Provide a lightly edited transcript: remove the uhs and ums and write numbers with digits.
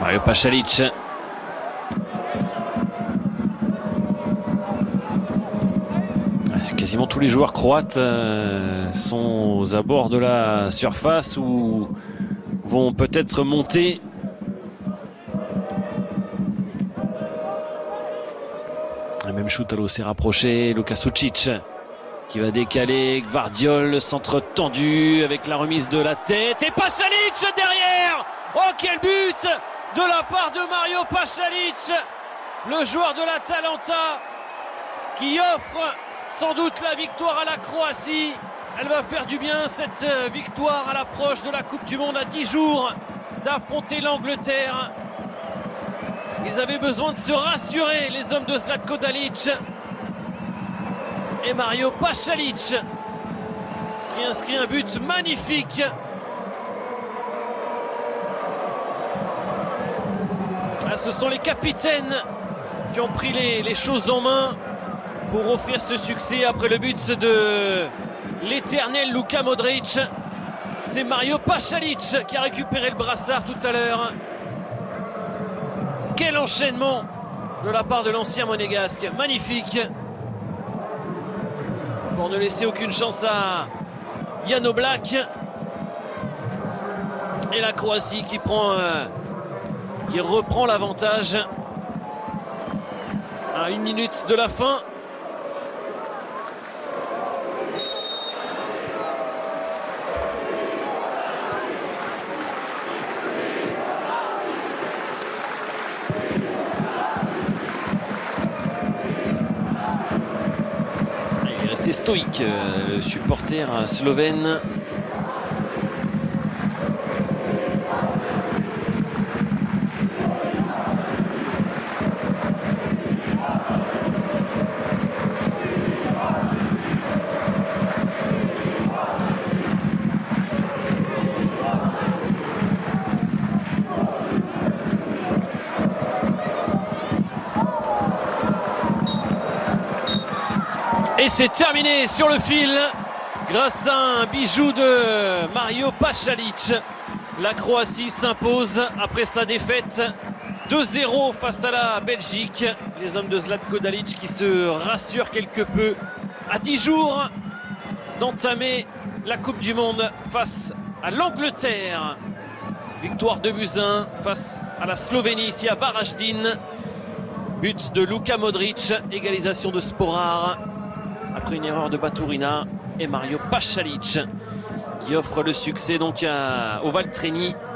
Mario Pasalic. Quasiment tous les joueurs croates sont aux abords de la surface ou vont peut-être monter. Le même shoot à l'eau s'est rapproché. Luka Sucic qui va décaler. Gvardiol, le centre tendu avec la remise de la tête. Et Pasalic derrière. Oh, quel but de la part de Mario Pasalic, le joueur de l'Atalanta qui offre sans doute la victoire à la Croatie. Elle va faire du bien, cette victoire à l'approche de la Coupe du Monde, à 10 jours d'affronter l'Angleterre. Ils avaient besoin de se rassurer, les hommes de Zlatko Dalic. Et Mario Pasalic qui inscrit un but magnifique. Là, ce sont les capitaines qui ont pris les choses en main pour offrir ce succès après le but de l'éternel Luka Modric. C'est Mario Pasalic qui a récupéré le brassard tout à l'heure. Quel enchaînement de la part de l'ancien monégasque. Magnifique. Pour ne laisser aucune chance à Jan Oblak. Et la Croatie qui reprend l'avantage à 1 minute de la fin. Il est resté stoïque, le supporter slovène. Et c'est terminé sur le fil grâce à un bijou de Mario Pasalic. La Croatie s'impose après sa défaite 2-0 face à la Belgique. Les hommes de Zlatko Dalic qui se rassurent quelque peu à 10 jours d'entamer la Coupe du Monde face à l'Angleterre. Victoire de Buzyn face à la Slovénie ici à Varaždin. But de Luka Modric, égalisation de Sporar après une erreur de Baturina, et Mario Pasalic qui offre le succès donc au Valtrénie